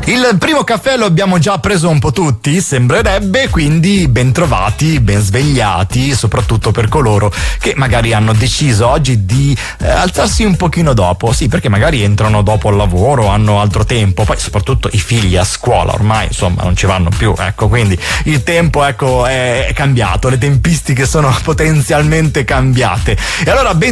Il primo caffè lo abbiamo già preso un po' tutti, sembrerebbe, quindi ben trovati, ben svegliati, soprattutto per coloro che magari hanno deciso oggi di alzarsi un pochino dopo, sì, perché magari entrano dopo il lavoro, hanno altro tempo, poi soprattutto i figli a scuola ormai insomma non ci vanno più, ecco, quindi il tempo è cambiato, le tempistiche sono potenzialmente cambiate e allora ben